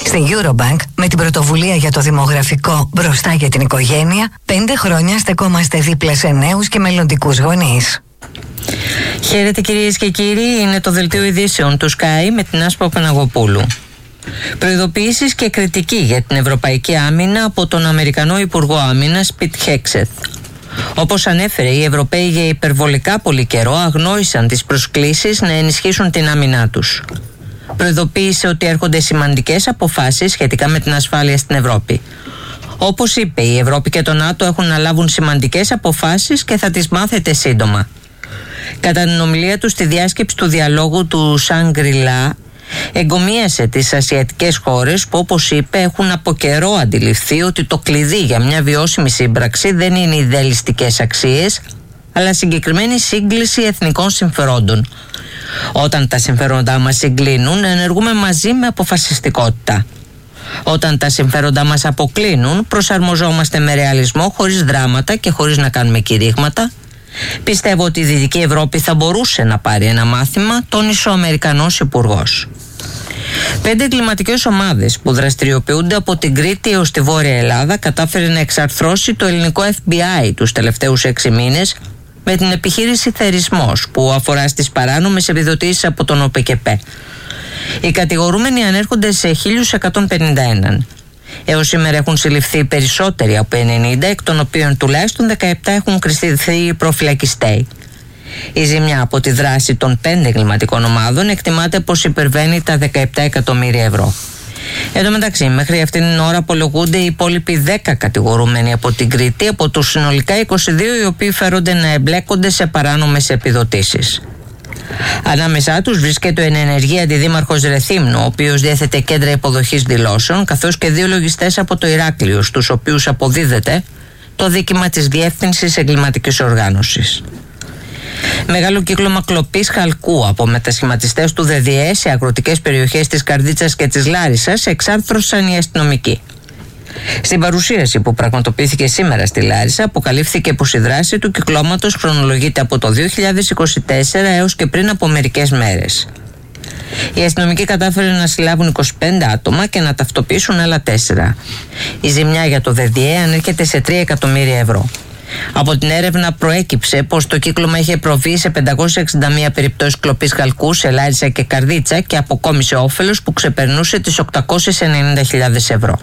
Στην Eurobank, με την πρωτοβουλία για το δημογραφικό μπροστά για την οικογένεια, 5 χρόνια στεκόμαστε δίπλα σε νέους και μελλοντικούς γονείς. Χαίρετε κυρίες και κύριοι, είναι το δελτίο ειδήσεων του Sky με την Άσπα Παναγοπούλου. Προειδοποιήσεις και κριτική για την ευρωπαϊκή άμυνα από τον Αμερικανό Υπουργό Άμυνας Πιτ Χέξεθ. Όπως ανέφερε, οι Ευρωπαίοι για υπερβολικά πολύ καιρό αγνόησαν τις προσκλήσεις να ενισχύσουν την άμυνά τους. Προειδοποίησε ότι έρχονται σημαντικές αποφάσεις σχετικά με την ασφάλεια στην Ευρώπη. Όπως είπε, η Ευρώπη και το ΝΑΤΟ έχουν να λάβουν σημαντικές αποφάσεις και θα τις μάθετε σύντομα. Κατά την ομιλία του στη διάσκεψη του διαλόγου του Σάνγκρι-Λα, εγκομίασε τις ασιατικές χώρες που, όπως είπε, έχουν από καιρό αντιληφθεί ότι το κλειδί για μια βιώσιμη σύμπραξη δεν είναι ιδεαλιστικές αξίες, αλλά συγκεκριμένη σύγκληση εθνικών συμφερόντων. Όταν τα συμφέροντά μας συγκλίνουν, ενεργούμε μαζί με αποφασιστικότητα. Όταν τα συμφέροντά μας αποκλίνουν, προσαρμοζόμαστε με ρεαλισμό, χωρίς δράματα και χωρίς να κάνουμε κηρύγματα. Πιστεύω ότι η Δυτική Ευρώπη θα μπορούσε να πάρει ένα μάθημα, τόνισε ο Αμερικανός Υπουργός. 5 εγκληματικές ομάδες που δραστηριοποιούνται από την Κρήτη έως τη Βόρεια Ελλάδα κατάφερε να εξαρθρώσει το ελληνικό FBI τους τελευταίους 6 μήνες με την επιχείρηση Θερισμός, που αφορά στις παράνομες επιδοτήσεις από τον ΟΠΕΚΕΠΕ. Οι κατηγορούμενοι ανέρχονται σε 1.151. Έως σήμερα έχουν συλληφθεί περισσότεροι από 90, εκ των οποίων τουλάχιστον 17 έχουν κριστηθεί προφυλακιστέοι. Η ζημιά από τη δράση των 5 εγκληματικών ομάδων εκτιμάται πως υπερβαίνει τα 17 εκατομμύρια ευρώ. Εν τω μεταξύ, μέχρι αυτήν την ώρα απολογούνται οι υπόλοιποι 10 κατηγορούμενοι από την Κρήτη, από τους συνολικά 22 οι οποίοι φέρονται να εμπλέκονται σε παράνομες επιδοτήσεις. Ανάμεσά τους βρίσκεται ο εν ενεργεία αντιδήμαρχος Ρεθύμνου, ο οποίος διέθετε κέντρα υποδοχής δηλώσεων, καθώς και 2 λογιστές από το Ηράκλειο, στους οποίους αποδίδεται το δίκημα της Διεύθυνσης Εγκληματικής Οργάνωσης. Μεγάλο κύκλωμα κλοπής χαλκού από μετασχηματιστές του ΔΔΕ σε αγροτικές περιοχές της Καρδίτσας και της Λάρισσας εξάρθρωσαν οι αστυνομικοί. Στην παρουσίαση που πραγματοποιήθηκε σήμερα στη Λάρισα, αποκαλύφθηκε πως η δράση του κυκλώματος χρονολογείται από το 2024 έως και πριν από μερικές μέρες. Οι αστυνομικοί κατάφεραν να συλλάβουν 25 άτομα και να ταυτοποιήσουν άλλα 4. Η ζημιά για το ΔΔΕ ανέρχεται σε 3 εκατομμύρια ευρώ. Από την έρευνα προέκυψε πως το κύκλωμα είχε προβεί σε 561 περιπτώσεις κλοπής χαλκού σε Λάρισα και Καρδίτσα και αποκόμισε όφελος που ξεπερνούσε τις 890.000 ευρώ.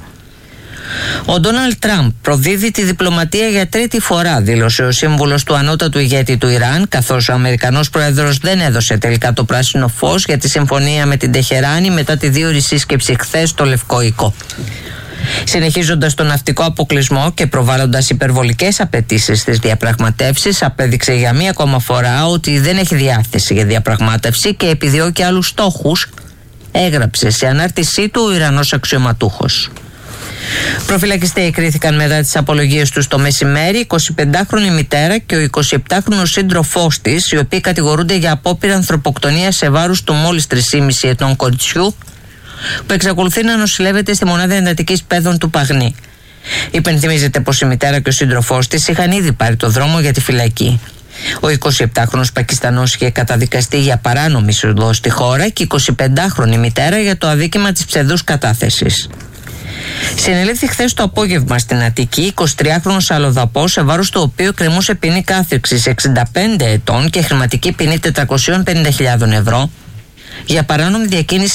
Ο Ντόναλντ Τραμπ προδίδει τη διπλωματία για 3η φορά, δήλωσε ο σύμβουλος του ανώτατου ηγέτη του Ιράν, καθώς ο Αμερικανός πρόεδρος δεν έδωσε τελικά το πράσινο φως για τη συμφωνία με την Τεχεράνη μετά τη 2ωρη σύσκεψη χθες στο Λευκό Οίκο. Συνεχίζοντας τον ναυτικό αποκλεισμό και προβάλλοντας υπερβολικές απαιτήσεις στις διαπραγματεύσεις, απέδειξε για μία ακόμα φορά ότι δεν έχει διάθεση για διαπραγμάτευση και επιδιώκει άλλους στόχους, έγραψε σε ανάρτησή του ο Ιρανός αξιωματούχος. Προφυλακιστέοι κρίθηκαν μετά τις απολογίες τους το μεσημέρι, η 25χρονη μητέρα και ο 27χρονος σύντροφός της, οι οποίοι κατηγορούνται για απόπειρα ανθρωποκτονίας σε βάρος του μόλις 3,5 ετών κοριτσιού, που εξακολουθεί να νοσηλεύεται στη μονάδα εντατικής παιδών του Παγνή. Υπενθυμίζεται πως η μητέρα και ο σύντροφός της είχαν ήδη πάρει το δρόμο για τη φυλακή. Ο 27χρονος Πακιστανός είχε καταδικαστεί για παράνομη εισοδό στη χώρα και η 25χρονη μητέρα για το αδίκημα της ψευδούς κατάθεσης. Συνελήφθη χθες το απόγευμα στην Αττική 23χρονος αλλοδαπός, σε βάρος του οποίου κρεμούσε ποινή κάθριξης 65 ετών και χρηματική ποινή 450.000 ευρώ για παράνομη διακίνηση